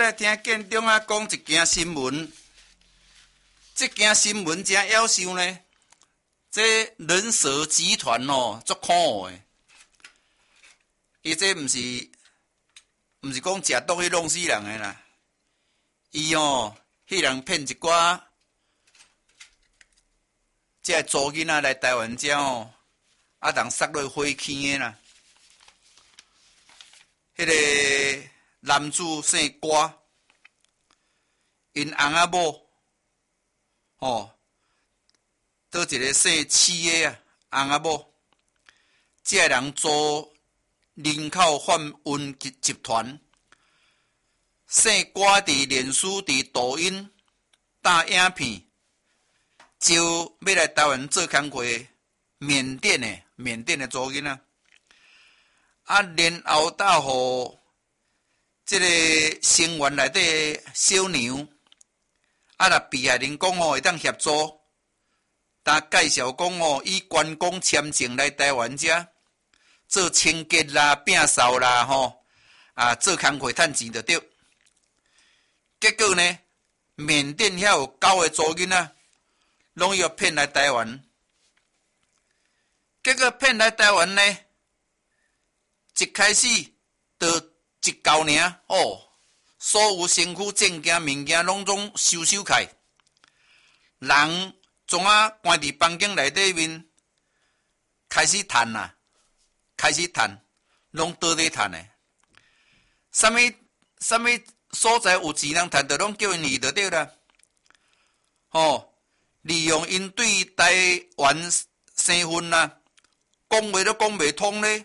来听建中啊讲一件新闻，这件新闻真夭寿呢。这人蛇集团哦，足可恶的。伊这毋是讲食毒去弄死人的啦，伊哦，迄人骗一寡，这租囡仔来台湾遮哦，人杀落火坑的啦。迄个男子姓瓜，因翁仔某，倒一个姓七的翁仔某，这人做人口贩运集团，姓瓜伫脸书、伫抖音打影片，招要来台湾做工课，缅甸的租囡仔。然后到互即个成员内底小娘，若被害人讲会当协助，介绍讲以观光签证来台湾遮做清洁啦、摒扫啦，做工课趁钱就对。结果呢，缅甸遐有9个租囡仔，拢要骗来台湾。结果骗来台湾呢？一开始就一交尔所有身躯证件物件拢总收开，人总关伫房间内底面开始趁啦，拢倒咧趁诶。什么所在有钱人趁着拢叫因去就对啦。利用因对台湾身份啦，讲话都讲袂通咧。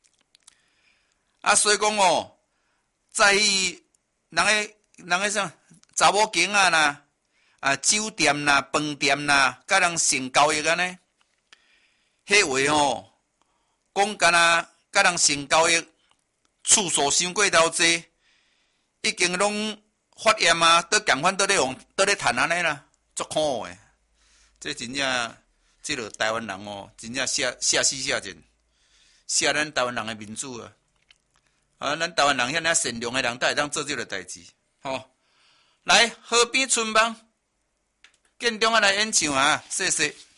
所以讲在意人个啥查某间啊啦，酒店啦、饭店啦，甲人性交易安尼，迄话讲敢若甲人性交易次数伤过头济，已经拢发炎啊，倒共款倒咧趁安尼啦，足可恶诶！这真正，即落台湾人真正写死写尽，写咱台湾人诶民主啊！咱台湾人遐尔善良诶人，才会当做即个代志。来，河边春梦，建中来演唱啊，谢谢。